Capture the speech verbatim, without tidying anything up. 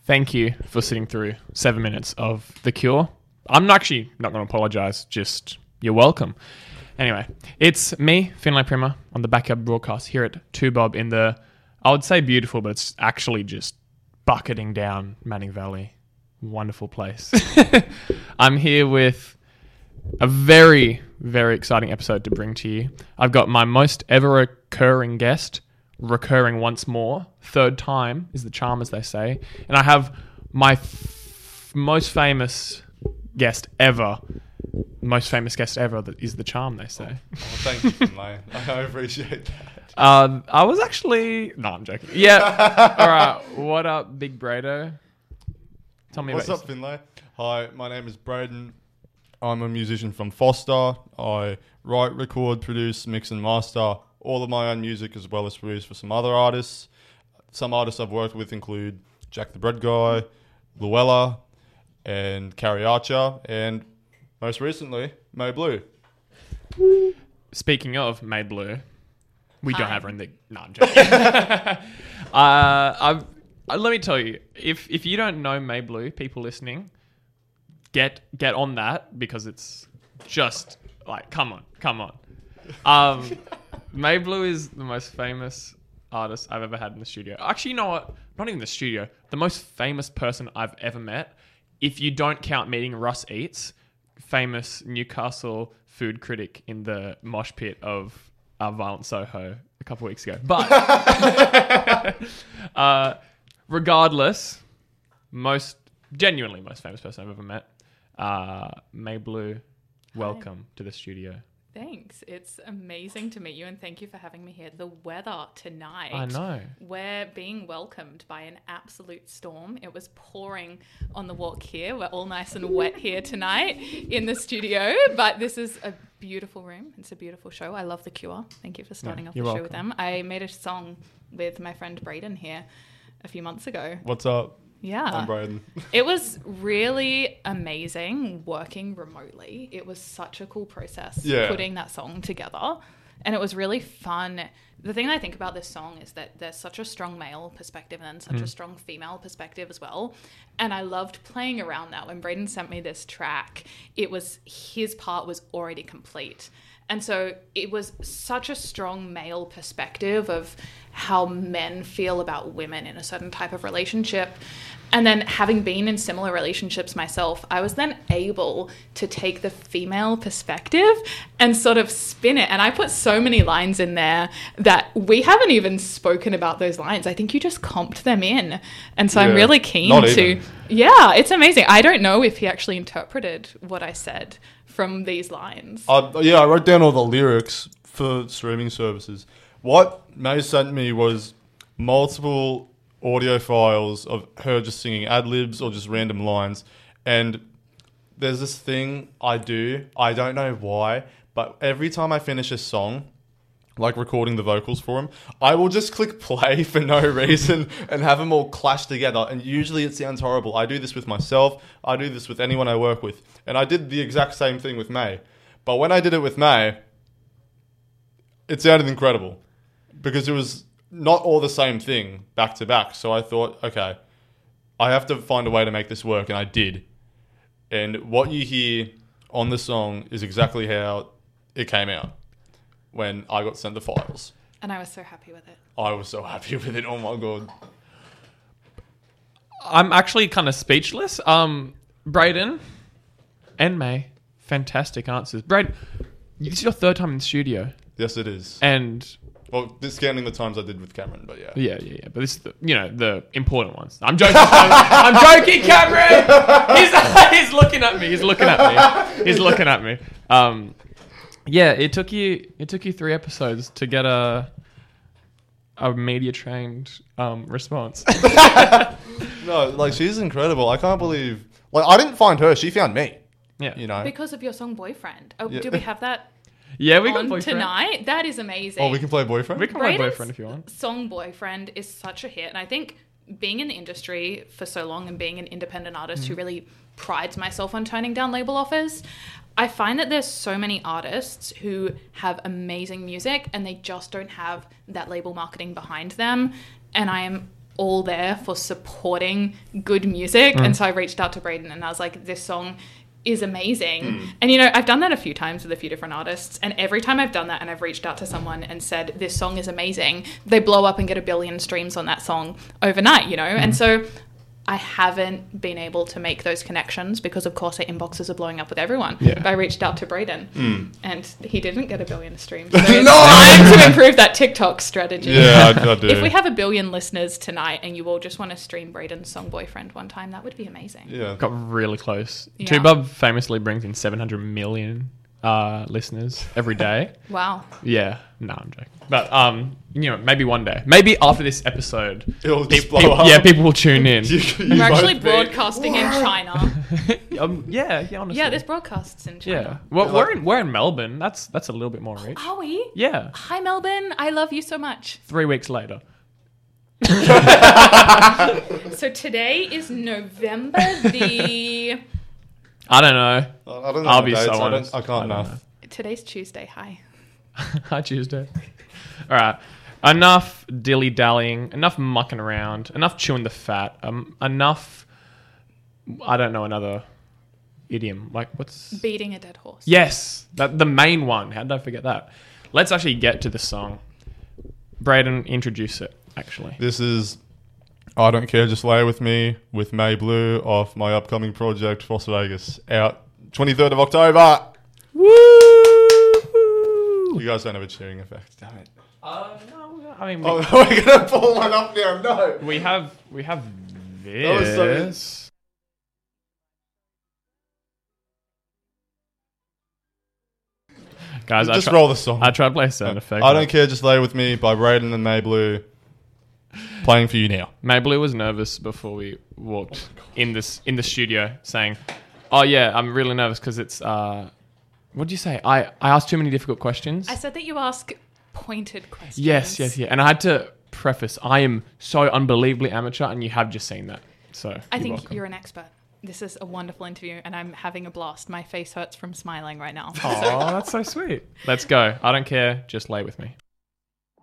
Thank you for sitting through seven minutes of The Cure. I'm actually not going to apologise, just you're welcome. Anyway, it's me, Finlay Primer, on the backyard broadcast here at two Bob in the, I would say beautiful, but it's actually just bucketing down Manning Valley. Wonderful place. I'm here with a very, very exciting episode to bring to you. I've got my most ever recurring guest, recurring once more. Third time is the charm, as they say. And I have my f- most famous guest ever. Most famous guest ever that is the charm, they say. Oh, thank you, Finlay. I appreciate that. Um, I was actually... No, I'm joking. Yeah. All right. What up, Big Brado? Tell me What's about up, Finlay? Hi, my name is Braden. I'm a musician from Foster. I write, record, produce, mix and master all of my own music, as well as produce for some other artists. Some artists I've worked with include Jack the Bread Guy, Luella, and Carrie Archer, and most recently, May Blue. Speaking of May Blue, we Hi. don't have her in the... No, I'm joking. uh, I've, uh, let me tell you, if if you don't know May Blue, people listening, get get on that, because it's just like, come on, come on. Um, May Blue is the most famous artist I've ever had in the studio. Actually, you know what? Not even the studio. The most famous person I've ever met, if you don't count meeting Russ Eats, famous Newcastle food critic in the mosh pit of uh, Violent Soho a couple of weeks ago. But uh, regardless, most genuinely most famous person I've ever met, uh, May Blue, welcome to the studio. Thanks. It's amazing to meet you, and thank you for having me here. The weather tonight. I know. We're being welcomed by an absolute storm. It was pouring on the walk here. We're all nice and wet here tonight in the studio, but this is a beautiful room. It's a beautiful show. I love The Cure. Thank you for starting Yeah, off the you're show welcome. with them. I made a song with my friend Braden here a few months ago. What's up? Yeah. I'm Braden. It was really amazing working remotely. It was such a cool process Yeah. putting that song together. And it was really fun. The thing I think about this song is that there's such a strong male perspective and then such a strong female perspective as well. And I loved playing around that. When Braden sent me this track, it was his part was already complete. And so it was such a strong male perspective of how men feel about women in a certain type of relationship. And then having been in similar relationships myself, I was then able to take the female perspective and sort of spin it. And I put so many lines in there that we haven't even spoken about those lines. I think you just comped them in. And so Yeah, I'm really keen not to... even. Yeah, it's amazing. I don't know if he actually interpreted what I said from these lines. Uh, yeah, I wrote down all the lyrics for streaming services. What May sent me was multiple audio files of her just singing ad-libs or just random lines. And there's this thing I do, I don't know why, but every time I finish a song, like recording the vocals for him, I will just click play for no reason and have them all clash together. And usually it sounds horrible. I do this with myself. I do this with anyone I work with. And I did the exact same thing with May. But when I did it with May, it sounded incredible because it was not all the same thing back to back. So I thought, okay, I have to find a way to make this work. And I did. And what you hear on the song is exactly how it came out when I got sent the files. And I was so happy with it. I was so happy with it. Oh my God. I'm actually kind of speechless. Um, Braden and May, fantastic answers. Braden, this is your third time in the studio. Yes, it is. And... Well, discounting the times I did with Cameron, but yeah. Yeah, yeah, yeah. But this is the, you know, the important ones. I'm joking. I'm joking, Cameron. He's, he's looking at me. He's looking at me. He's looking at me. Um, yeah, it took you. It took you three episodes to get a a media trained um, response. No, like she's incredible. I can't believe. Like I didn't find her. She found me. Yeah, You know. Because of your song Boyfriend. Oh, Yeah. do we have that yeah. We got on boyfriend. tonight? That is amazing. Oh, we can play boyfriend. We can play Braden's boyfriend if you want. song Boyfriend is such a hit. And I think being in the industry for so long and being an independent artist who really prides myself on turning down label offers, I find that there's so many artists who have amazing music and they just don't have that label marketing behind them. And I am all there for supporting good music. Mm. And so I reached out to Braden and I was like, this song is amazing. Mm. And, you know, I've done that a few times with a few different artists. And every time I've done that and I've reached out to someone and said, this song is amazing, they blow up and get a billion streams on that song overnight, you know? Mm. And so I haven't been able to make those connections because, of course, our inboxes are blowing up with everyone. Yeah. But I reached out to Braden Mm. and he didn't get a billion streams. So it's time to improve that TikTok strategy. Yeah, I, I do. If we have a billion listeners tonight and you all just want to stream Braden's song Boyfriend one time, that would be amazing. yeah. Got really close. Yeah. Two Bob famously brings in seven hundred million uh, listeners every day. Wow. Yeah, no, I'm joking. But um, you know, maybe one day, maybe after this episode, It'll just peop- blow peop- up. yeah, people will tune in. You- you We're actually both be- broadcasting in China. um, yeah, yeah, honestly. Yeah, this broadcasts in Yeah, China. well, Yeah, we're like- in we're in Melbourne. That's that's a little bit more reach. Are we? Yeah, Hi, Melbourne. I love you so much. three weeks later. So today is November the... I don't know. I don't know. I'll the be dates. so I, honest. don't, I can't I don't enough. Today's Tuesday. Hi. Hi, Tuesday. All right. Enough dilly dallying. Enough mucking around. Enough chewing the fat. Um, enough. I don't know another idiom. Like what's? Beating a dead horse. Yes, that the main one. How did I forget that? Let's actually get to the song. Braden, introduce it. Actually, This is I Don't Care, Just Lay With Me with May Blue off my upcoming project, Foss Vegas, out twenty-third of October. woo! You guys don't have a cheering effect. Damn it. Uh, no, I mean, we, Oh, we're going to pull one up now. No. we have we have That was so- this. Guys, I Just try, roll the song. I tried to play a sound effect. I Don't Care, Just Lay With Me by Braden and May Blue. Playing for you now. Maybelline was nervous before we walked in this in the studio, saying, "Oh yeah, I'm really nervous because it's uh, what did you say? I I asked too many difficult questions." I said that you ask pointed questions. Yes, yes, yeah, and I had to preface, I am so unbelievably amateur, and you have just seen that. So I you're think welcome. you're an expert. This is a wonderful interview, and I'm having a blast. My face hurts from smiling right now. Oh, that's so sweet. Let's go. I don't care. Just lay with me.